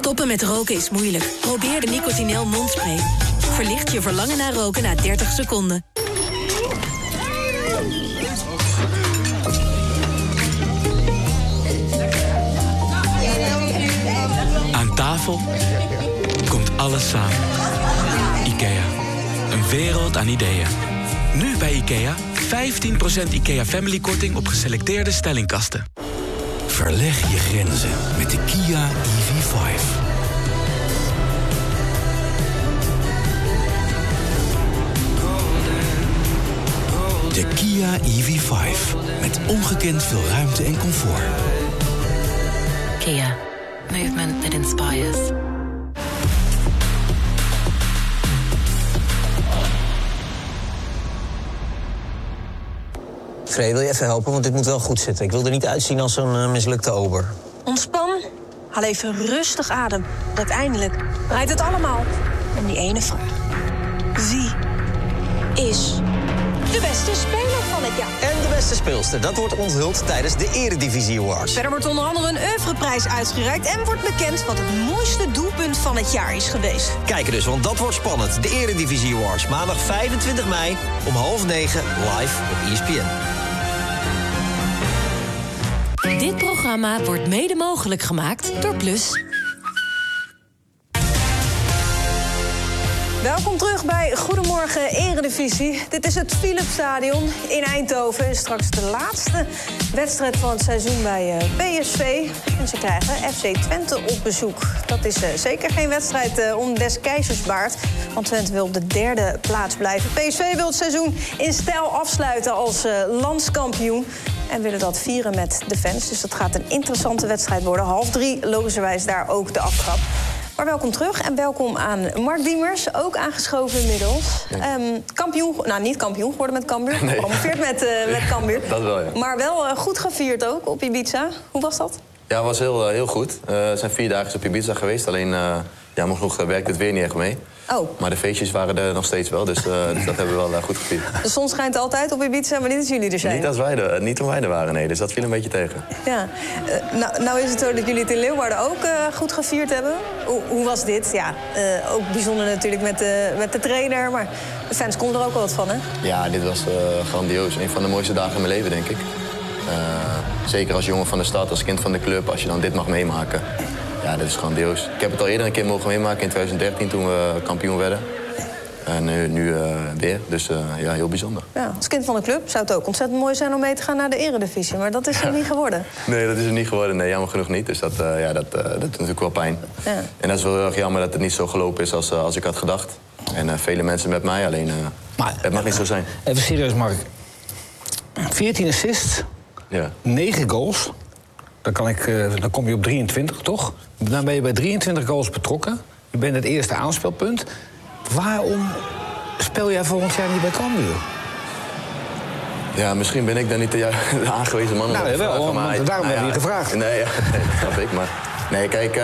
Stoppen met roken is moeilijk. Probeer de Nicotinell mondspray. Verlicht je verlangen naar roken na 30 seconden. Aan tafel komt alles samen. IKEA. Een wereld aan ideeën. Nu bij IKEA 15% IKEA Family korting op geselecteerde stellingkasten. Verleg je grenzen met de Kia EV5. De Kia EV5. Met ongekend veel ruimte en comfort. Kia. Movement that inspires. Free, wil je even helpen? Want dit moet wel goed zitten. Ik wil er niet uitzien als zo'n mislukte ober. Ontspan. Haal even rustig adem. Uiteindelijk draait het allemaal om die ene vraag. Wie is de beste speler van het jaar? En de beste speelster. Dat wordt onthuld tijdens de Eredivisie Awards. Verder wordt onder andere een oeuvreprijs uitgereikt en wordt bekend wat het mooiste doelpunt van het jaar is geweest. Kijk dus, want dat wordt spannend. De Eredivisie Awards. Maandag 25 mei om 8:30 live op ESPN. Dit programma wordt mede mogelijk gemaakt door Plus. Welkom terug bij Goedemorgen Eredivisie. Dit is het Philipsstadion in Eindhoven. En straks de laatste wedstrijd van het seizoen bij PSV. En ze krijgen FC Twente op bezoek. Dat is zeker geen wedstrijd om des keizers baard. Want Twente wil op de 3e plaats blijven. PSV wil het seizoen in stijl afsluiten als landskampioen. En willen dat vieren met de fans. Dus dat gaat een interessante wedstrijd worden. 2:30 logischerwijs daar ook de aftrap. Maar welkom terug en welkom aan Mark Diemers, ook aangeschoven inmiddels. Kampioen, nou niet kampioen geworden met Cambuur, gepromoveerd met Cambuur. Dat wel, ja. Maar wel goed gevierd ook op Ibiza. Hoe was dat? Ja, het was heel goed. We zijn 4 dagen op Ibiza geweest, alleen nog werkt het weer niet echt mee. Oh. Maar de feestjes waren er nog steeds wel, dus dat hebben we wel goed gevierd. De zon schijnt altijd op Ibiza, maar niet als jullie er zijn. Niet toen wij er waren, nee, dus dat viel een beetje tegen. Ja. Nou is het zo dat jullie het in Leeuwarden ook goed gevierd hebben. Hoe was dit? Ja, ook bijzonder natuurlijk met de trainer, maar de fans konden er ook wel wat van, hè? Ja, dit was grandioos. Een van de mooiste dagen in mijn leven, denk ik. Zeker als jongen van de stad, als kind van de club, als je dan dit mag meemaken. Ja, dat is grandioos. Ik heb het al eerder een keer mogen meemaken in 2013 toen we kampioen werden. En nu weer, dus ja, heel bijzonder. Ja, als kind van de club zou het ook ontzettend mooi zijn om mee te gaan naar de Eredivisie. Maar dat is er niet geworden. Nee, dat is er niet geworden. Nee, jammer genoeg niet. Dus dat doet natuurlijk wel pijn. Ja. En dat is wel heel erg jammer dat het niet zo gelopen is als ik had gedacht. En vele mensen met mij, alleen het mag niet zo zijn. Even serieus, Mark. 14 assists, 9 goals. Dan kom je op 23, toch? Dan ben je bij 23 goals betrokken. Je bent het eerste aanspeelpunt. Waarom speel jij volgend jaar niet bij Cambuur? Ja, misschien ben ik dan niet de aangewezen man om dat te vragen. Maar daarom heb je gevraagd. Nee, dat snap ik. Maar nee, kijk,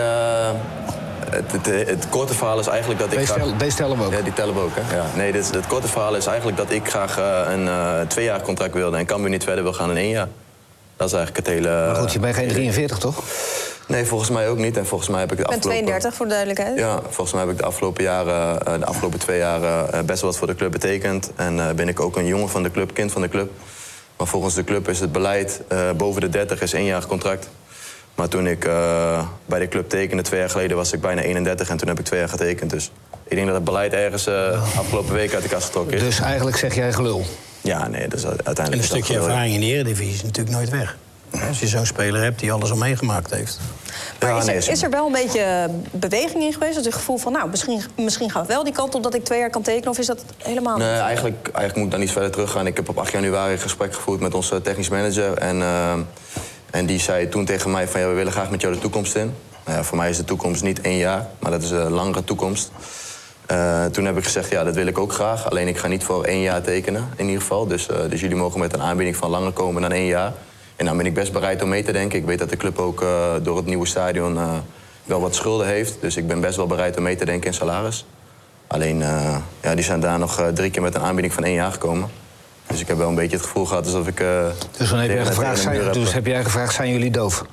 het korte verhaal is eigenlijk dat ik Deze tellen we ook. Ja, die tellen we ook, hè? Ja. Nee, het korte verhaal is eigenlijk dat ik graag een 2-jaar contract wilde en Cambuur niet verder wil gaan in 1 jaar. Dat is eigenlijk het hele... Maar goed, je bent geen 43, toch? Nee, volgens mij ook niet. En volgens mij heb ik de afgelopen... Ik ben 32, voor de duidelijkheid. Ja, volgens mij heb ik de afgelopen 2 jaar best wel wat voor de club betekend. En ben ik ook een jongen van de club, kind van de club. Maar volgens de club is het beleid boven de 30 is 1 jaar contract. Maar toen ik bij de club tekende 2 jaar geleden was ik bijna 31 en toen heb ik 2 jaar getekend. Dus ik denk dat het beleid ergens afgelopen week uit de kast getrokken is. Dus eigenlijk zeg jij gelul? Ja, nee, dus uiteindelijk... En een stukje ervaring in de Eredivisie is natuurlijk nooit weg. Als je zo'n speler hebt die alles al meegemaakt heeft. Maar is er wel een beetje beweging in geweest? Dat het gevoel van, nou, misschien gaat het wel die kant op dat ik 2 jaar kan tekenen? Of is dat helemaal niet? Nee, eigenlijk moet ik dan niet verder teruggaan. Ik heb op 8 januari een gesprek gevoerd met onze technisch manager. En die zei toen tegen mij van, ja, we willen graag met jou de toekomst in. Nou ja, voor mij is de toekomst niet 1 jaar, maar dat is een langere toekomst. Toen heb ik gezegd, ja, dat wil ik ook graag. Alleen ik ga niet voor 1 jaar tekenen, in ieder geval. Dus jullie mogen met een aanbieding van langer komen dan 1 jaar. En dan ben ik best bereid om mee te denken. Ik weet dat de club ook door het nieuwe stadion wel wat schulden heeft. Dus ik ben best wel bereid om mee te denken in salaris. Alleen, die zijn daar nog 3 keer met een aanbieding van 1 jaar gekomen. Dus ik heb wel een beetje het gevoel gehad alsof ik... Dus heb jij gevraagd, zijn jullie doof?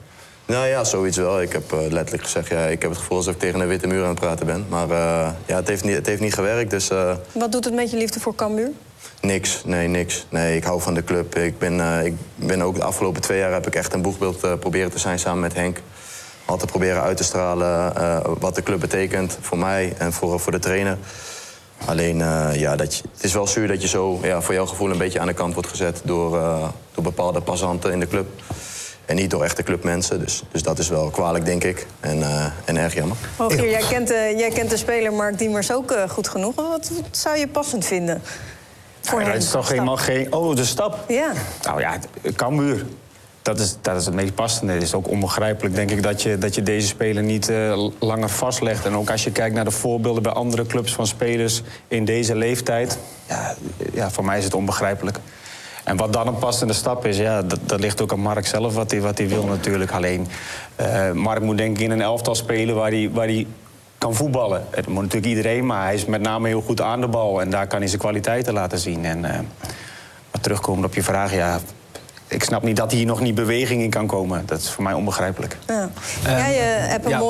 Nou ja, zoiets wel. Ik heb letterlijk gezegd, ik heb het gevoel alsof ik tegen een witte muur aan het praten ben. Maar het heeft niet gewerkt, dus... Wat doet het met je liefde voor Cambuur? Niks, niks. Nee, ik hou van de club. Ik ben ook de afgelopen 2 jaar heb ik echt een boegbeeld proberen te zijn samen met Henk. Altijd proberen uit te stralen wat de club betekent voor mij en voor de trainer. Alleen, het is wel zuur dat je zo voor jouw gevoel een beetje aan de kant wordt gezet door bepaalde passanten in de club. En niet door echte clubmensen. Dus dat is wel kwalijk, denk ik. En erg jammer. Rogier, jij kent de speler Mark Diemers ook goed genoeg. Wat zou je passend vinden? Voor hem? Dat is toch helemaal geen... Oh, de stap? Ja. Nou ja, Cambuur. Dat is het meest passende. Het is ook onbegrijpelijk, denk ik, dat je deze speler niet langer vastlegt. En ook als je kijkt naar de voorbeelden bij andere clubs van spelers in deze leeftijd. Ja, voor mij is het onbegrijpelijk. En wat dan een passende stap is, dat ligt ook aan Mark zelf wat hij wil natuurlijk. Alleen, Mark moet denk ik in een elftal spelen waar hij kan voetballen. Het moet natuurlijk iedereen, maar hij is met name heel goed aan de bal. En daar kan hij zijn kwaliteiten laten zien. En wat terugkomend op je vraag, ik snap niet dat hier nog niet beweging in kan komen. Dat is voor mij onbegrijpelijk. Ja. Jij hebt een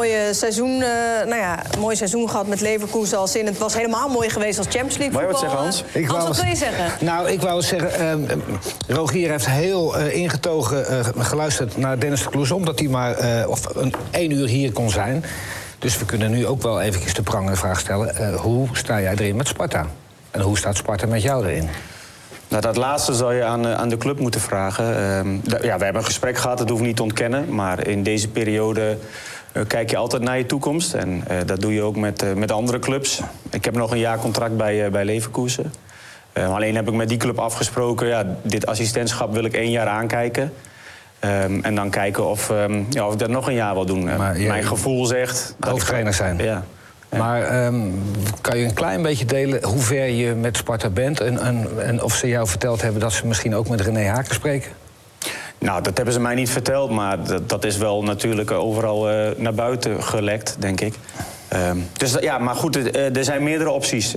mooi seizoen gehad met Leverkusen. Als in het was helemaal mooi geweest als Champions League voetbal. Wou je wat zeggen, Hans? Wat wil je zeggen? Nou, ik wou zeggen, Rogier heeft heel ingetogen geluisterd naar Dennis de Kloes, omdat hij maar 1 uur hier kon zijn. Dus we kunnen nu ook wel eventjes de prangende vraag stellen. Hoe sta jij erin met Sparta? En hoe staat Sparta met jou erin? Nou, dat laatste zou je aan de club moeten vragen. We hebben een gesprek gehad, dat hoef ik niet te ontkennen. Maar in deze periode kijk je altijd naar je toekomst. En dat doe je ook met andere clubs. Ik heb nog een jaar contract bij Leverkusen. Alleen heb ik met die club afgesproken, dit assistentschap wil ik 1 jaar aankijken. En dan kijken of ik dat nog een jaar wil doen. Mijn gevoel zegt... Hoofdtrainer zijn. Ja. Maar kan je een klein beetje delen hoe ver je met Sparta bent? En of ze jou verteld hebben dat ze misschien ook met René Haken spreken? Nou, dat hebben ze mij niet verteld. Maar dat is wel natuurlijk overal naar buiten gelekt, denk ik. Maar goed, er zijn meerdere opties.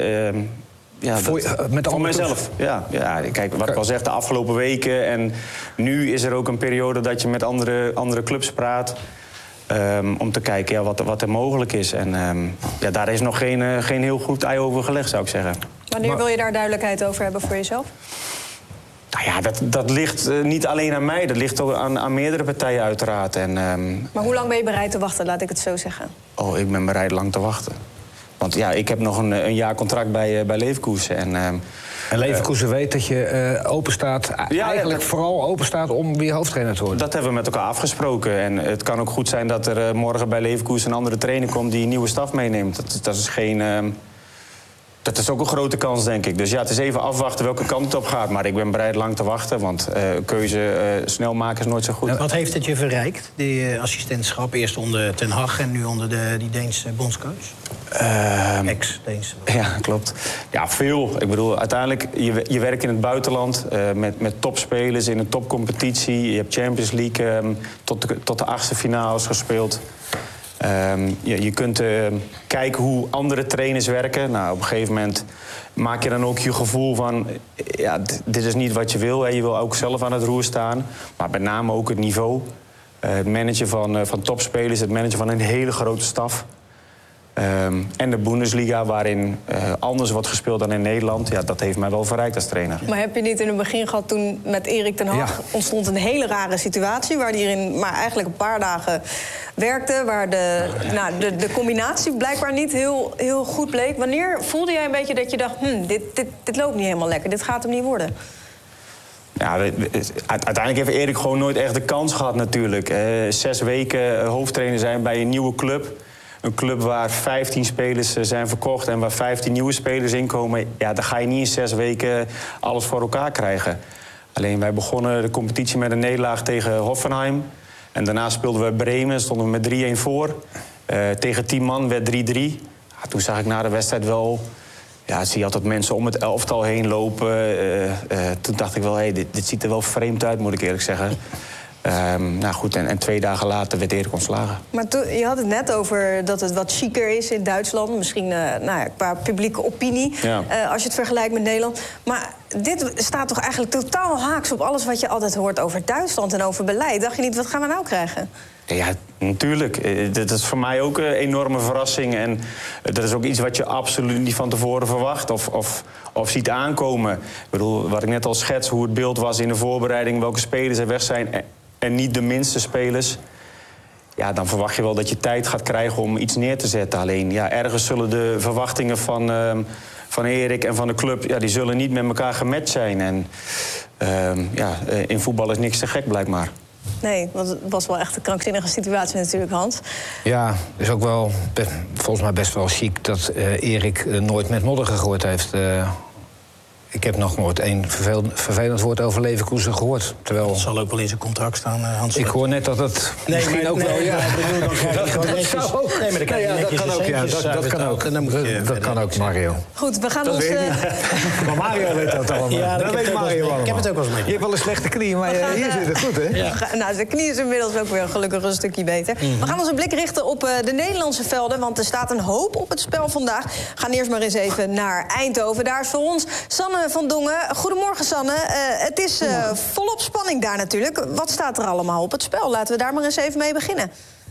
Voor mijzelf. Ja, kijk, wat ik al zeg, de afgelopen weken. En nu is er ook een periode dat je met andere clubs praat. Om te kijken wat er mogelijk is. En daar is nog geen heel goed ei over gelegd, zou ik zeggen. Wanneer wil je daar duidelijkheid over hebben voor jezelf? Nou ja, dat ligt niet alleen aan mij. Dat ligt ook aan meerdere partijen uiteraard. Maar hoe lang ben je bereid te wachten, laat ik het zo zeggen? Oh, ik ben bereid lang te wachten. Want ik heb nog een jaar contract bij Leverkusen. En Leverkusen weet dat je open staat, vooral open staat om weer hoofdtrainer te worden. Dat hebben we met elkaar afgesproken. En het kan ook goed zijn dat er morgen bij Leverkusen een andere trainer komt die een nieuwe staf meeneemt. Dat is ook een grote kans, denk ik. Dus het is even afwachten welke kant het op gaat. Maar ik ben bereid lang te wachten, want keuze snel maken is nooit zo goed. Wat heeft het je verrijkt, die assistentschap? Eerst onder Ten Hag en nu onder die Deense bondscoach? Ex-Deense. Ja, klopt. Ja, veel. Ik bedoel, uiteindelijk, je werkt in het buitenland met topspelers in een topcompetitie. Je hebt Champions League tot de 8e finales gespeeld. Je kunt kijken hoe andere trainers werken. Nou, op een gegeven moment maak je dan ook je gevoel van... dit is niet wat je wil. Hè. Je wil ook zelf aan het roer staan. Maar met name ook het niveau. Het managen van topspelers. Het managen van een hele grote staf. En de Bundesliga, waarin anders wordt gespeeld dan in Nederland. Ja, dat heeft mij wel verrijkt als trainer. Maar heb je niet in het begin gehad toen met Erik ten Hag... ontstond een hele rare situatie... waar hij in maar eigenlijk een paar dagen werkte... waar de combinatie blijkbaar niet heel goed bleek. Wanneer voelde jij een beetje dat je dacht... dit loopt niet helemaal lekker, dit gaat hem niet worden? Ja, uiteindelijk heeft Erik gewoon nooit echt de kans gehad natuurlijk. 6 weken hoofdtrainer zijn bij een nieuwe club... Een club waar 15 spelers zijn verkocht en waar 15 nieuwe spelers inkomen... dan ga je niet in 6 weken alles voor elkaar krijgen. Alleen wij begonnen de competitie met een nederlaag tegen Hoffenheim. En daarna speelden we Bremen, stonden we met 3-1 voor. Tegen 10 man werd 3-3. Toen zag ik na de wedstrijd wel... zie je altijd mensen om het elftal heen lopen. Toen dacht ik wel, dit ziet er wel vreemd uit, moet ik eerlijk zeggen. En 2 dagen later werd Erik ontslagen. Maar je had het net over dat het wat chiquer is in Duitsland. Misschien qua publieke opinie, als je het vergelijkt met Nederland. Maar dit staat toch eigenlijk totaal haaks op alles wat je altijd hoort over Duitsland en over beleid. Dacht je niet, wat gaan we nou krijgen? Ja, natuurlijk. Dat is voor mij ook een enorme verrassing. En dat is ook iets wat je absoluut niet van tevoren verwacht of ziet aankomen. Ik bedoel, wat ik net al schets, hoe het beeld was in de voorbereiding, welke spelers er weg zijn en niet de minste spelers. Ja, dan verwacht je wel dat je tijd gaat krijgen om iets neer te zetten. Alleen, ja, ergens zullen de verwachtingen van Erik en van de club, ja, die zullen niet met elkaar gematcht zijn. En in voetbal is niks te gek, blijkbaar. Nee, want het was wel echt een krankzinnige situatie natuurlijk, Hans. Ja, het is ook wel volgens mij best wel chic dat Erik nooit met modder gegooid heeft. Ik heb nog nooit één vervelend woord over Leverkusen gehoord. Terwijl... Dat zal ook wel in zijn contract staan, Hans. Ik hoor net dat het misschien ook wel... Ja, dat kan ook, Mario. Goed, we gaan ons... Maar Mario weet dat allemaal. Ja, dat weet Mario allemaal. Ik heb het ook wel eens mee. Je hebt wel een slechte knie, maar hier zit het goed, hè? Ja. Nou, zijn knie is inmiddels ook weer gelukkig een stukje beter. We gaan onze blik richten op de Nederlandse velden, want er staat een hoop op het spel vandaag. We gaan eerst maar eens even naar Eindhoven. Daar is voor ons Sanne van Dongen. Goedemorgen, Sanne. Het is volop spanning daar natuurlijk. Wat staat er allemaal op het spel? Laten we daar maar eens even mee beginnen.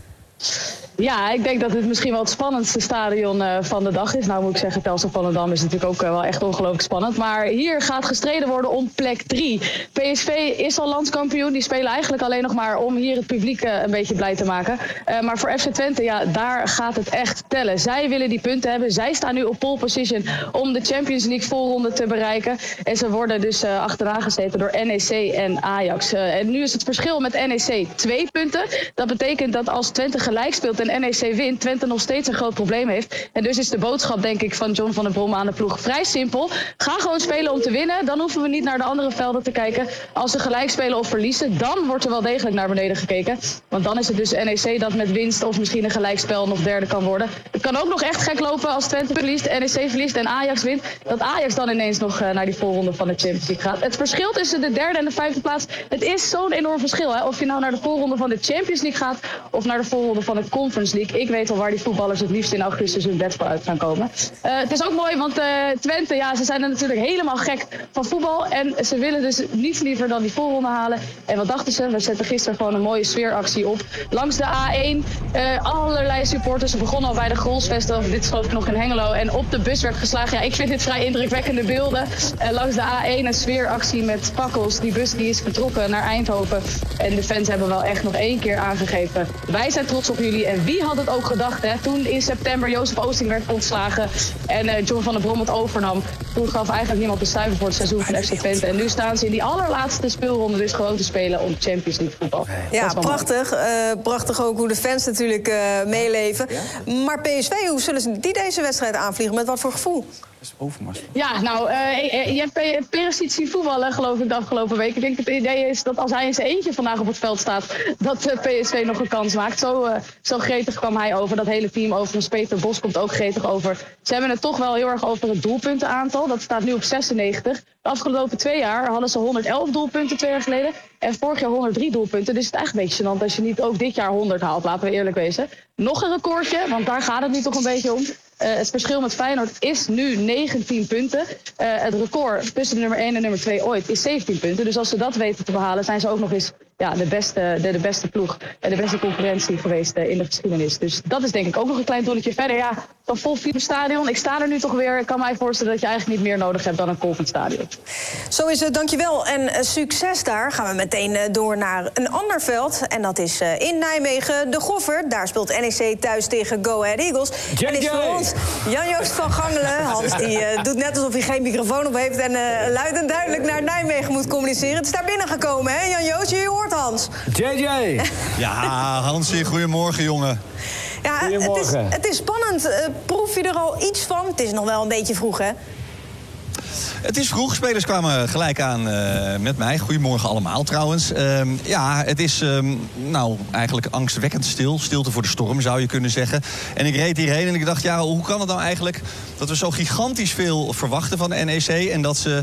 Ja, ik denk dat het misschien wel het spannendste stadion van de dag is. Nou moet ik zeggen, Telstar Volendam is natuurlijk ook wel echt ongelooflijk spannend. Maar hier gaat gestreden worden om plek 3. PSV is al landskampioen. Die spelen eigenlijk alleen nog maar om hier het publiek een beetje blij te maken. Maar voor FC Twente, ja, daar gaat het echt tellen. Zij willen die punten hebben. Zij staan nu op pole position om de Champions League voorronde te bereiken. En ze worden dus achteraan gezeten door NEC en Ajax. En nu is het verschil met NEC 2 punten. Dat betekent dat als Twente gelijk speelt en NEC wint, Twente nog steeds een groot probleem heeft. En dus is de boodschap, denk ik, van John van der Brom aan de ploeg vrij simpel. Ga gewoon spelen om te winnen. Dan hoeven we niet naar de andere velden te kijken. Als ze gelijk spelen of verliezen, dan wordt er wel degelijk naar beneden gekeken. Want dan is het dus NEC dat met winst of misschien een gelijkspel nog derde kan worden. Het kan ook nog echt gek lopen als Twente verliest, NEC verliest en Ajax wint. Dat Ajax dan ineens nog naar die voorronde van de Champions League gaat. Het verschil tussen de derde en de vijfde plaats, het is zo'n enorm verschil. Hè? Of je nou naar de voorronde van de Champions League gaat of naar de voorronde van de Conference League. Ik weet al waar die voetballers het liefst in augustus hun bed voor uit gaan komen. Het is ook mooi, want Twente, ja, ze zijn er natuurlijk helemaal gek van voetbal. En ze willen dus niets liever dan die voorronde halen. En wat dachten ze? We zetten gisteren gewoon een mooie sfeeractie op. Langs de A1, allerlei supporters. Ze begonnen al bij de Grolsvesten, of dit is geloof ik nog in Hengelo. En op de bus werd geslagen. Ja, ik vind dit vrij indrukwekkende beelden. Langs de A1 een sfeeractie met fakkels. Die bus die is vertrokken naar Eindhoven. En de fans hebben wel echt nog 1 keer aangegeven. Wij zijn trots op jullie. En wie had het ook gedacht, hè? Toen in september Jozef Oosting werd ontslagen en John van der Brom het overnam. Toen gaf eigenlijk niemand de stuiver voor het seizoen van FC Twente. En nu staan ze in die allerlaatste speelronde dus gewoon te spelen om Champions League voetbal. Ja, prachtig. Prachtig ook hoe de fans natuurlijk meeleven. Ja? Maar PSV, hoe zullen ze die deze wedstrijd aanvliegen? Met wat voor gevoel? Ja, nou, je hebt Perisic zien voetballen, geloof ik, de afgelopen week. Ik denk dat het idee is dat als hij in zijn eentje vandaag op het veld staat, dat PSV nog een kans maakt. Zo gretig kwam hij over. Dat hele team overigens. Peter Bos komt ook gretig over. Ze hebben het toch wel heel erg over het doelpuntenaantal. Dat staat nu op 96. De afgelopen 2 jaar hadden ze 111 doelpunten 2 jaar geleden. En vorig jaar 103 doelpunten. Dus het is echt een beetje gênant als je niet ook dit jaar 100 haalt, laten we eerlijk wezen. Nog een recordje, want daar gaat het nu toch een beetje om. Het verschil met Feyenoord is nu 19 punten. Het record tussen de nummer 1 en nummer 2 ooit is 17 punten. Dus als ze dat weten te behalen, zijn ze ook nog eens de beste ploeg en de beste concurrentie geweest in de geschiedenis. Dus dat is denk ik ook nog een klein tonnetje verder. Ja, een vol stadion. Ik sta er nu toch weer. Ik kan mij voorstellen dat je eigenlijk niet meer nodig hebt dan een kolkend stadion. Zo is het, dankjewel. En succes daar. Gaan we meteen door naar een ander veld. En dat is in Nijmegen, de Goffert. Daar speelt NEC thuis tegen Go Ahead Eagles. En is voor ons Jan-Joost van Gangelen. Hans die doet net alsof hij geen microfoon op heeft en luid en duidelijk naar Nijmegen moet communiceren. Het is daar binnengekomen, hè Jan-Joost? Je hoort Hans. JJ! Ja, Hansie, goedemorgen, jongen. Ja, het is spannend. Proef je er al iets van? Het is nog wel een beetje vroeg, hè? Het is vroeg. Spelers kwamen gelijk aan met mij. Goedemorgen allemaal trouwens. Ja, het is eigenlijk angstwekkend stil. Stilte voor de storm, zou je kunnen zeggen. En ik reed hierheen en ik dacht, ja, hoe kan het nou eigenlijk dat we zo gigantisch veel verwachten van de NEC en dat ze,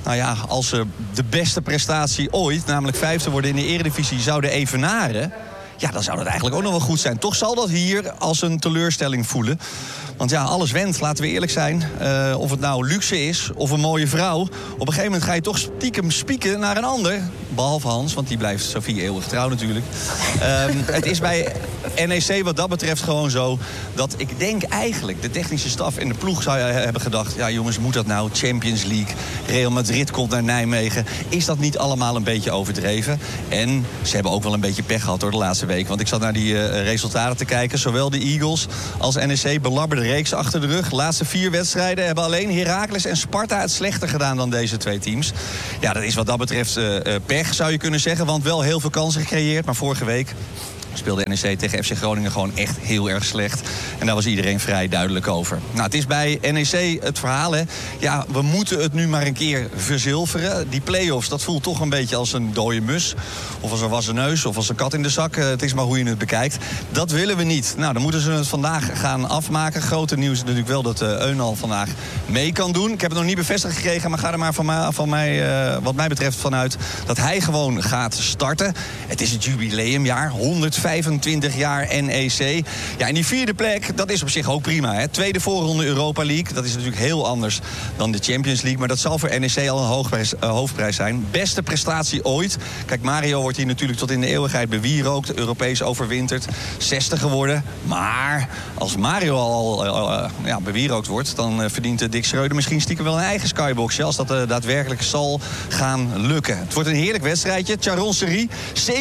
als ze de beste prestatie ooit, namelijk 5e worden in de Eredivisie, zouden evenaren. Ja, dan zou dat eigenlijk ook nog wel goed zijn. Toch zal dat hier als een teleurstelling voelen. Want ja, alles went, laten we eerlijk zijn. Of het nou luxe is of een mooie vrouw. Op een gegeven moment ga je toch stiekem spieken naar een ander. Behalve Hans, want die blijft Sophie eeuwig trouw natuurlijk. Het is bij NEC wat dat betreft gewoon zo... dat ik denk eigenlijk, de technische staf en de ploeg zou hebben gedacht... ja jongens, moet dat nou? Champions League, Real Madrid komt naar Nijmegen. Is dat niet allemaal een beetje overdreven? En ze hebben ook wel een beetje pech gehad door de laatste week. Want ik zat naar die resultaten te kijken. Zowel de Eagles als NEC belabberde reeks achter de rug. De laatste 4 wedstrijden hebben alleen Heracles en Sparta het slechter gedaan dan deze 2 teams. Ja, dat is wat dat betreft pech, zou je kunnen zeggen. Want wel heel veel kansen gecreëerd. Maar vorige week speelde NEC tegen FC Groningen gewoon echt heel erg slecht. En daar was iedereen vrij duidelijk over. Nou, het is bij NEC het verhaal, hè. Ja, we moeten het nu maar een keer verzilveren. Die play-offs, dat voelt toch een beetje als een dode mus. Of als een wassen neus, of als een kat in de zak. Het is maar hoe je het bekijkt. Dat willen we niet. Nou, dan moeten ze het vandaag gaan afmaken. Grote nieuws is natuurlijk wel dat Eunal vandaag mee kan doen. Ik heb het nog niet bevestigd gekregen, maar ga er maar van mij, wat mij betreft vanuit dat hij gewoon gaat starten. Het is het jubileumjaar, 125 jaar NEC. Ja, en die 4e plek, dat is op zich ook prima. Hè? 2e voorronde Europa League, dat is natuurlijk heel anders dan de Champions League. Maar dat zal voor NEC al een hoofdprijs zijn. Beste prestatie ooit. Kijk, Mario wordt hier natuurlijk tot in de eeuwigheid bewierookt. Europees overwinterd. 60 geworden. Maar als Mario al bewierookt wordt, dan verdient Dick Schreuder misschien stiekem wel een eigen skyboxje. Als dat daadwerkelijk zal gaan lukken. Het wordt een heerlijk wedstrijdje. Charon Serie,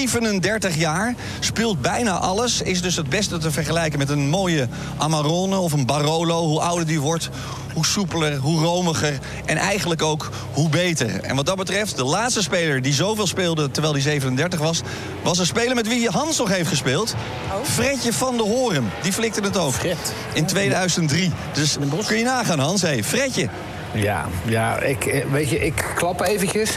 37 jaar. Speelt bijna alles. Is dus het beste te vergelijken met een mooie Amarone of een Barolo. Hoe ouder die wordt, hoe soepeler, hoe romiger en eigenlijk ook hoe beter. En wat dat betreft, de laatste speler die zoveel speelde terwijl hij 37 was een speler met wie Hans nog heeft gespeeld. Fredje van de Hoorn. Die flikte het ook. In 2003. Dus kun je nagaan, Hans. Hey, Fredje. Ja, ik klap eventjes.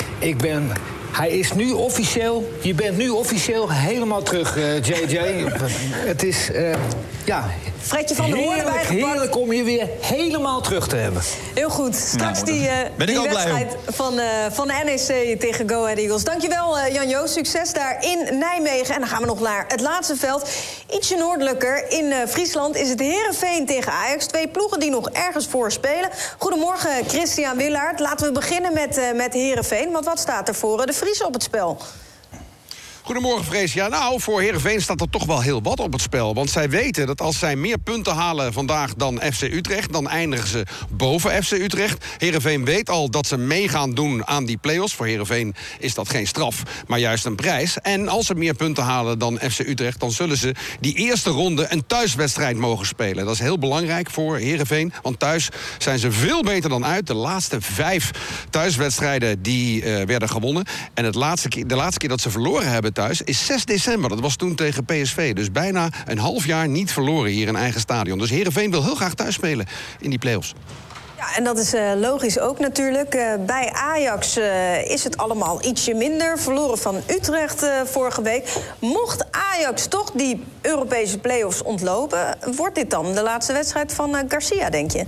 Hij is nu officieel... Je bent nu officieel helemaal terug, JJ. Het is, Fredje van der Hoorn erbij gepakt. Heerlijk om je weer helemaal terug te hebben. Heel goed. Straks die wedstrijd van de NEC tegen Go Ahead Eagles. Dankjewel, Jan-Jo. Succes daar in Nijmegen. En dan gaan we nog naar het laatste veld. Ietsje noordelijker. In Friesland is het Heerenveen tegen Ajax. 2 ploegen die nog ergens voor spelen. Goedemorgen, Christian Willaert. Laten we beginnen met Heerenveen. Want wat staat er voor de Friesen op het spel? Goedemorgen, Vrees. Ja, nou, voor Heerenveen staat er toch wel heel wat op het spel. Want zij weten dat als zij meer punten halen vandaag dan FC Utrecht, dan eindigen ze boven FC Utrecht. Heerenveen weet al dat ze mee gaan doen aan die play-offs. Voor Heerenveen is dat geen straf, maar juist een prijs. En als ze meer punten halen dan FC Utrecht, dan zullen ze die eerste ronde een thuiswedstrijd mogen spelen. Dat is heel belangrijk voor Heerenveen, want thuis zijn ze veel beter dan uit. De laatste 5 thuiswedstrijden die werden gewonnen. En de laatste keer dat ze verloren hebben thuis is 6 december. Dat was toen tegen PSV. Dus bijna een half jaar niet verloren hier in eigen stadion. Dus Heerenveen wil heel graag thuis spelen in die play-offs. Ja, en dat is logisch ook natuurlijk. Bij Ajax is het allemaal ietsje minder. Verloren van Utrecht vorige week. Mocht Ajax toch die Europese play-offs ontlopen, wordt dit dan de laatste wedstrijd van Garcia, denk je?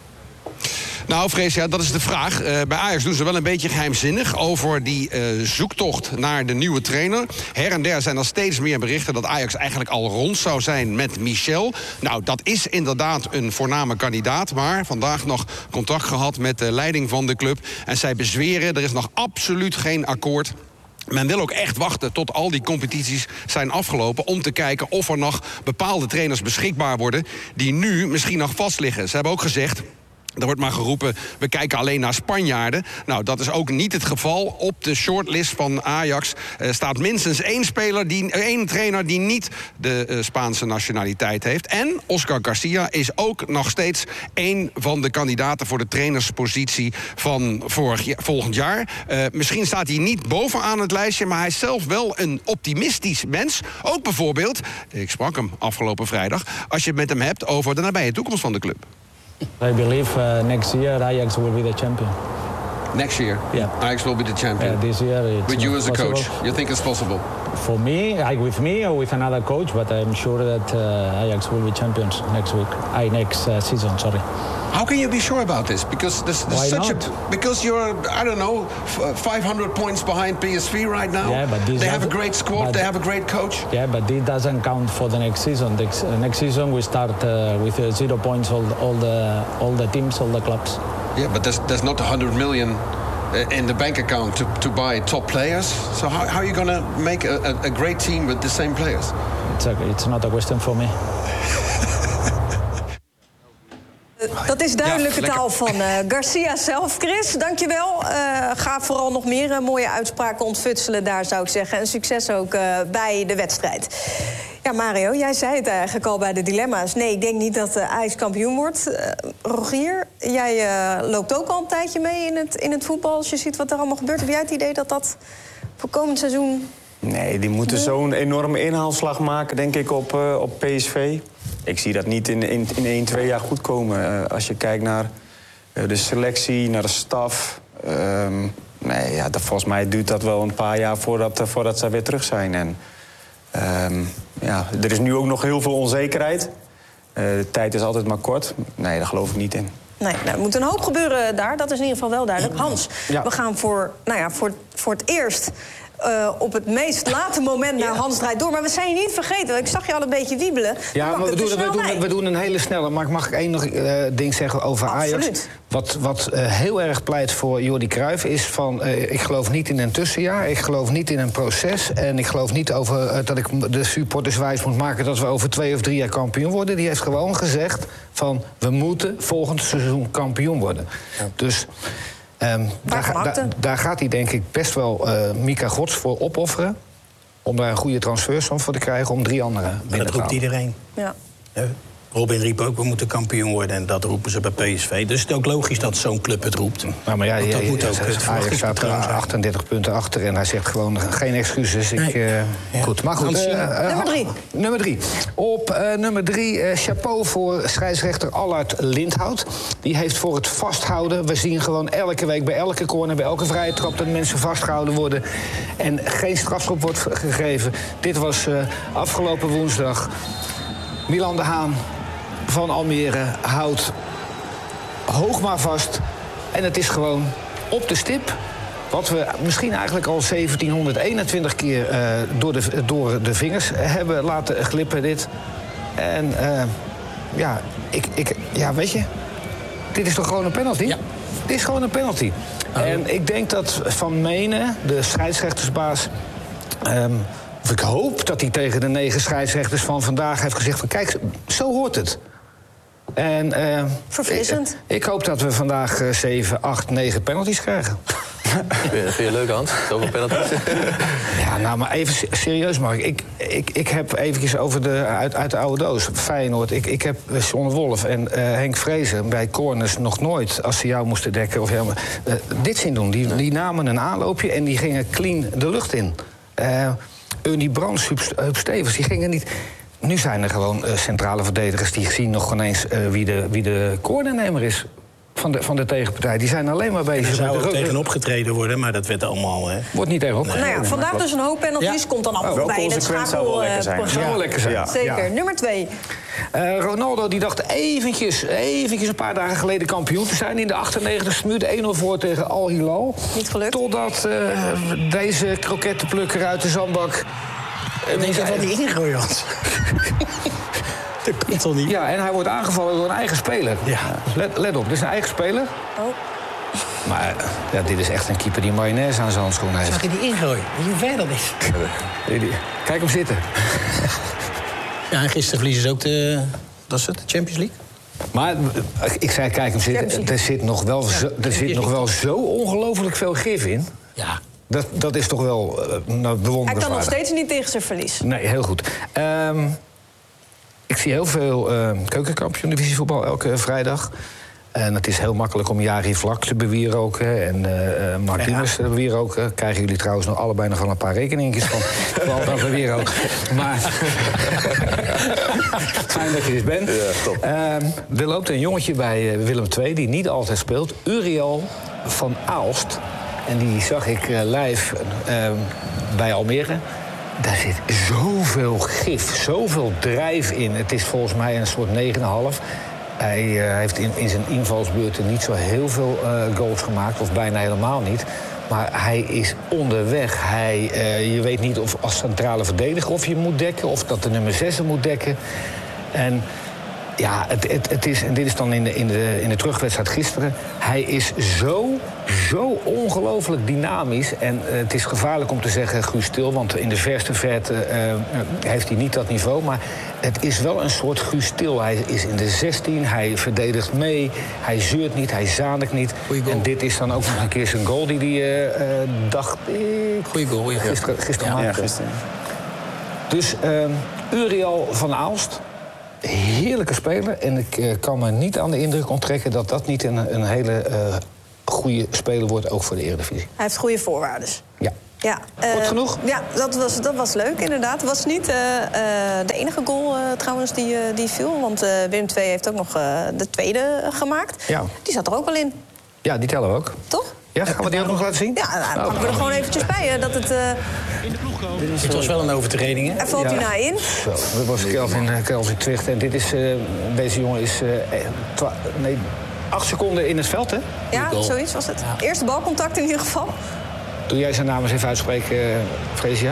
Nou, Vrees, ja, dat is de vraag. Bij Ajax doen ze wel een beetje geheimzinnig over die zoektocht naar de nieuwe trainer. Her en der zijn er steeds meer berichten dat Ajax eigenlijk al rond zou zijn met Michel. Nou, dat is inderdaad een voorname kandidaat, maar vandaag nog contact gehad met de leiding van de club. En zij bezweren, er is nog absoluut geen akkoord. Men wil ook echt wachten tot al die competities zijn afgelopen om te kijken of er nog bepaalde trainers beschikbaar worden die nu misschien nog vast liggen. Ze hebben ook gezegd, er wordt maar geroepen, we kijken alleen naar Spanjaarden. Nou, dat is ook niet het geval. Op de shortlist van Ajax staat minstens één trainer die niet de Spaanse nationaliteit heeft. En Oscar Garcia is ook nog steeds één van de kandidaten voor de trainerspositie van volgend jaar. Misschien staat hij niet bovenaan het lijstje, maar hij is zelf wel een optimistisch mens. Ook bijvoorbeeld, ik sprak hem afgelopen vrijdag, als je het met hem hebt over de nabije toekomst van de club. I believe next year Ajax will be the champion. Next year, yeah. Ajax will be the champion. This year, with you as a possible. coach, you think it's possible? for me, like with me or with another coach, but I'm sure that Ajax will be champions next season. Sorry. How can you be sure about this? Because because you're, I don't know, 500 points behind PSV right now. Yeah, but they have a great squad. They have a great coach. Yeah, but it doesn't count for the next season. Next season we start with 0 points. All the teams, all the clubs. Yeah, but there's not 100 million in the bank account to buy top players. So how are you going to make a great team with the same players? It's not a question for me. Dat is duidelijke taal van Garcia zelf. Chris, dankjewel. Ga vooral nog meer mooie uitspraken ontfutselen daar, zou ik zeggen. En succes ook bij de wedstrijd. Ja, Mario, jij zei het eigenlijk al bij de dilemma's. Nee, ik denk niet dat Ajax kampioen wordt. Rogier, jij loopt ook al een tijdje mee in het voetbal. Als je ziet wat er allemaal gebeurt. Heb jij het idee dat dat voor komend seizoen... Nee, die moeten zo'n enorme inhaalslag maken, denk ik, op PSV. Ik zie dat niet in 1-2 jaar goed komen. Als je kijkt naar de selectie, naar de staf. Nee, ja, volgens mij duurt dat wel een paar jaar voordat ze weer terug zijn. En ja, er is nu ook nog heel veel onzekerheid. De tijd is altijd maar kort. Nee, daar geloof ik niet in. Nee, er moet een hoop gebeuren daar. Dat is in ieder geval wel duidelijk. Hans, we gaan voor het eerst... op het meest late moment naar Hans draait door. Maar we zijn je niet vergeten. Ik zag je al een beetje wiebelen. Ja, maar we doen een hele snelle. Maar mag ik één ding zeggen over Ajax? Wat heel erg pleit voor Jordi Cruijff is van... ik geloof niet in een tussenjaar. Ik geloof niet in een proces. En ik geloof niet over dat ik de supporters wijs moet maken... dat we over 2 of 3 jaar kampioen worden. Die heeft gewoon gezegd van... we moeten volgend seizoen kampioen worden. Ja. Dus... daar gaat hij denk ik best wel Mika Gods voor opofferen... om daar een goede transfersom voor te krijgen om 3 anderen binnen te halen. Dat roept iedereen. Ja. Robin riep ook, we moeten kampioen worden. En dat roepen ze bij PSV. Dus het is ook logisch dat zo'n club het roept. Maar ja, Ajax staat er 38 punten achter... en hij zegt gewoon geen excuses. Goed, maar goed. Nummer 3. Op nummer 3, chapeau voor scheidsrechter Allard Lindhout. Die heeft voor het vasthouden... we zien gewoon elke week bij elke corner... bij elke vrije trap dat mensen vastgehouden worden... en geen strafschop wordt gegeven. Dit was afgelopen woensdag... Milan de Haan van Almere houdt hoog maar vast. En het is gewoon op de stip. Wat we misschien eigenlijk al 1721 keer door de vingers hebben laten glippen, dit. En weet je, dit is toch gewoon een penalty? Ja. Dit is gewoon een penalty. En ik denk dat Van Menen, de scheidsrechtersbaas... ik hoop dat hij tegen de 9 scheidsrechters van vandaag heeft gezegd... van kijk, zo hoort het. En verfrissend. Ik hoop dat we vandaag 7, 8, 9 penalties krijgen. Vind je leuk, Hans? Zoveel penalties? Ja, nou, maar even serieus, Mark. Ik heb eventjes over uit de oude doos. Feyenoord. Ik heb John Wolf en Henk Vrezen bij corners nog nooit... als ze jou moesten dekken of helemaal... dit zien doen. Die namen een aanloopje en die gingen clean de lucht in. Ernie Brands, Huub Stevens, die gingen niet... Nu zijn er gewoon centrale verdedigers die zien nog geen eens wie de cornernemer is van de tegenpartij. Die zijn alleen maar bezig. Er zou ook tegenop getreden worden, maar dat werd allemaal... Hè? Wordt niet tegenop. Nee. Nou ja, vandaag dus een hoop penalties. Komt dan allemaal voorbij in het schakel. Zou wel lekker zijn. Zou wel lekker zijn. Ja. Zeker. Ja. Nummer 2. Ronaldo die dacht eventjes een paar dagen geleden kampioen te zijn. In de 98e minuut 1-0 voor tegen Al Hilal. Niet gelukt. Totdat deze krokettenplukker uit de zandbak... Deze van die ingooi had. Dat komt toch niet? Ja, en hij wordt aangevallen door een eigen speler. Ja. Let op, dit is een eigen speler. Oh. Maar ja, dit is echt een keeper die mayonaise aan zijn handschoen heeft. Zag je die ingooi? Hoe ver dat is? Kijk hem zitten. Ja, en gisteren verliezen ze ook de Champions League. Maar ik zei, kijk hem zitten. Er zit nog wel zo ongelooflijk veel gif in. Ja. Dat is toch wel bewonderenswaardig. Hij kan nog steeds niet tegen zijn verlies. Nee, heel goed. Ik zie heel veel keukenkampioen-divisievoetbal elke vrijdag. En het is heel makkelijk om Jari Vlak te bewieroken en Mark Diemers te bewieroken. Krijgen jullie trouwens nog allebei nog wel een paar rekeningetjes van. Vooral dat bewieroken. Maar fijn dat je dit bent. Ja, top. Er loopt een jongetje bij Willem II die niet altijd speelt. Uriel van Aalst. En die zag ik live bij Almere. daar zit zoveel gif, zoveel drijf in. Het is volgens mij een soort 9,5. Hij heeft in zijn invalsbeurten niet zo heel veel goals gemaakt, of bijna helemaal niet. Maar hij is onderweg. Je weet niet of als centrale verdediger of je moet dekken, of dat de nummer 6 moet dekken. En ja, het is, en dit is dan in de terugwedstrijd gisteren. Hij is zo ongelooflijk dynamisch. En het is gevaarlijk om te zeggen Guus Til, want in de verste verte heeft hij niet dat niveau. Maar het is wel een soort Guus Til. Hij is in de 16, hij verdedigt mee, hij zeurt niet, hij zadigt niet. En dit is dan ook nog een keer zijn goal die hij dacht ik... Goeie goal, ja. Gisteren maakte. Ja, gisteren. Dus Uriel van Aalst, heerlijke speler. En ik kan me niet aan de indruk onttrekken dat dat niet een hele goede speler wordt, ook voor de Eredivisie. Hij heeft goede voorwaarden. Ja. Ja, Goed genoeg? Ja, dat was leuk inderdaad. Het was niet de enige goal trouwens die viel. Want Willem II heeft ook nog de tweede gemaakt. Ja. Die zat er ook wel in. Ja, die tellen we ook. Toch? Ja, gaan we die ook nog laten zien? Ja, dan pakken we er gewoon eventjes bij. Dat het, Het was wel een overtreding, hè? er valt hij naar in. Zo, dat was Kelvin Twicht. En dit is, deze jongen is 8 seconden in het veld, hè? Ja, zoiets was het. Ja. Eerste balcontact in ieder geval. Doe jij zijn naam eens even uitspreken, Fresia?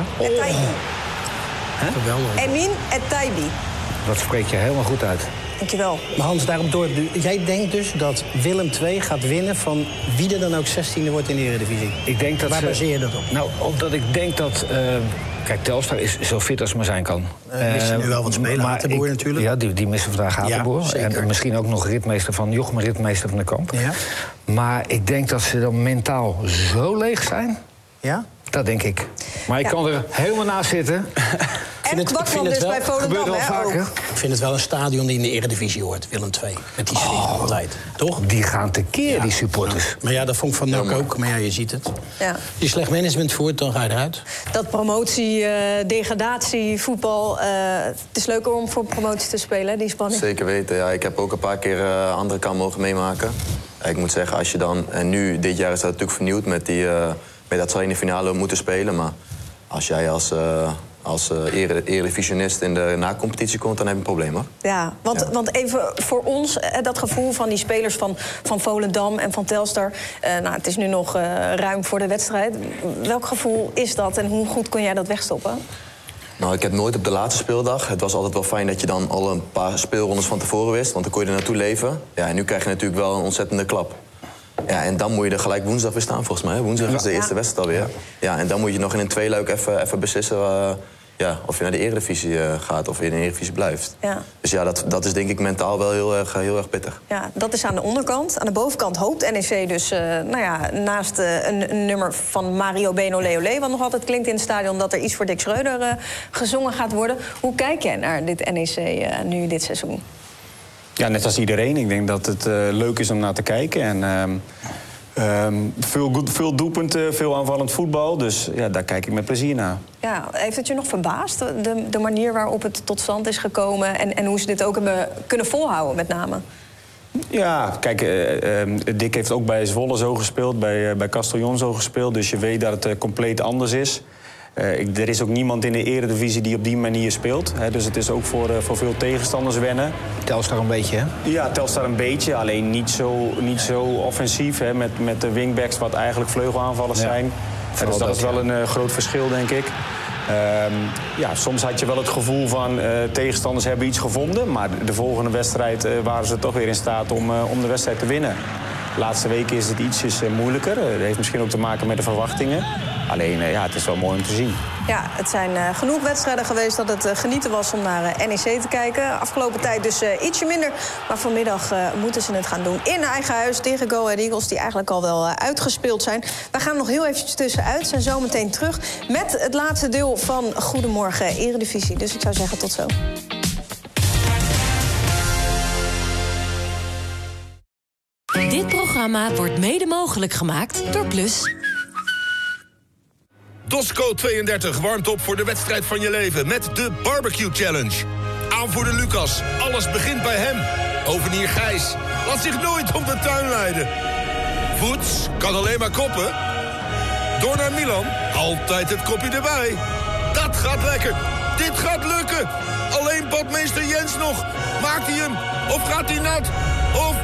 Emin Etaibi. Dat spreek je helemaal goed uit. Dankjewel. Maar Hans, daarom door. Jij denkt dus dat Willem II gaat winnen van wie er dan ook 16e wordt in de Eredivisie? Ik denk dat Waar baseer je dat op? Nou, omdat ik denk dat... kijk, Telstar is zo fit als maar zijn kan. Mist je nu wel wat spelen, Hatenboer natuurlijk? Ja, die missen vandaag Hatenboer. Ja, en misschien ook nog Jochem Ritmeester van de Kamp. Ja. Maar ik denk dat ze dan mentaal zo leeg zijn. Ja? Dat denk ik. Maar ik kan er helemaal naast zitten. En Kwakman dus bij Volendam, hè? Ook. Ik vind het wel een stadion die in de Eredivisie hoort, Willem II. Met die sfeer altijd, toch? Die gaan tekeer, die supporters. Ja. Maar ja, dat vond ik van NAC ook. Maar ja, je ziet het. Ja. Als je slecht management voert, dan ga je eruit. Dat promotie, degradatie, voetbal... het is leuker om voor promotie te spelen, die spanning. Zeker weten, ja. Ik heb ook een paar keer andere kant mogen meemaken. Ik moet zeggen, als je dan... En nu, dit jaar is dat natuurlijk vernieuwd met dat zal je in de finale moeten spelen. Maar als jij als eredivisionist in de na-competitie komt, dan heb je een probleem, hoor. Ja, want even voor ons, dat gevoel van die spelers van Volendam en van Telstar... het is nu nog ruim voor de wedstrijd. Welk gevoel is dat en hoe goed kon jij dat wegstoppen? Nou, ik heb nooit op de laatste speeldag. Het was altijd wel fijn dat je dan al een paar speelrondes van tevoren wist. Want dan kon je er naartoe leven. Ja, en nu krijg je natuurlijk wel een ontzettende klap. Ja, en dan moet je er gelijk woensdag weer staan, volgens mij. Woensdag is de eerste wedstrijd alweer. Ja, en dan moet je nog in een tweeluik even beslissen... of je naar de Eredivisie gaat of je in de Eredivisie blijft. Ja. Dus ja, dat is denk ik mentaal wel heel erg pittig. Ja, dat is aan de onderkant. Aan de bovenkant hoopt NEC dus naast een nummer van Mario Beno Leolé... wat nog altijd klinkt in het stadion, dat er iets voor Dick Schreuder gezongen gaat worden. Hoe kijk jij naar dit NEC nu dit seizoen? Ja, net als iedereen. Ik denk dat het leuk is om naar te kijken. En veel doelpunten, veel aanvallend voetbal. Dus ja, daar kijk ik met plezier naar. Ja, heeft het je nog verbaasd, de manier waarop het tot stand is gekomen... en hoe ze dit ook hebben kunnen volhouden, met name? Ja, kijk, Dick heeft ook bij Zwolle zo gespeeld, bij Castellon zo gespeeld. Dus je weet dat het compleet anders is. Er is ook niemand in de Eredivisie die op die manier speelt. Dus het is ook voor veel tegenstanders wennen. Telstar een beetje, hè? Ja, Telstar een beetje. Alleen niet zo offensief, hè, met de wingbacks wat eigenlijk vleugelaanvallers zijn. Dus dat is wel een groot verschil, denk ik. Soms had je wel het gevoel van tegenstanders hebben iets gevonden. Maar de volgende wedstrijd waren ze toch weer in staat om de wedstrijd te winnen. De laatste weken is het ietsjes moeilijker. Dat heeft misschien ook te maken met de verwachtingen. Alleen, het is wel mooi om te zien. Ja, het zijn genoeg wedstrijden geweest dat het genieten was om naar NEC te kijken. Afgelopen tijd dus ietsje minder. Maar vanmiddag moeten ze het gaan doen in eigen huis tegen Go Ahead Eagles, die eigenlijk al wel uitgespeeld zijn. We gaan nog heel eventjes tussenuit. Zijn zo meteen terug met het laatste deel van Goedemorgen Eredivisie. Dus ik zou zeggen, tot zo. Dit programma wordt mede mogelijk gemaakt door Plus. Dosco 32 warmt op voor de wedstrijd van je leven met de Barbecue Challenge. Aanvoerder Lucas, alles begint bij hem. Ovenier Gijs, laat zich nooit om de tuin leiden. Voets kan alleen maar koppen. Door naar Milan, altijd het kopje erbij. Dat gaat gaat lekker. Dit gaat lukken. Alleen badmeester Jens nog. Maakt hij hem? Of gaat hij nat? Of...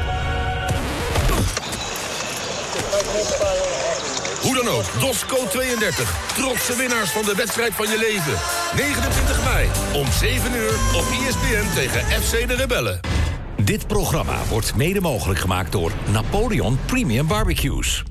Hoe dan ook, Dosco 32. Trotse winnaars van de wedstrijd van je leven. 29 mei om 7 uur op ESPN tegen FC de Rebellen. Dit programma wordt mede mogelijk gemaakt door Napoleon Premium Barbecues.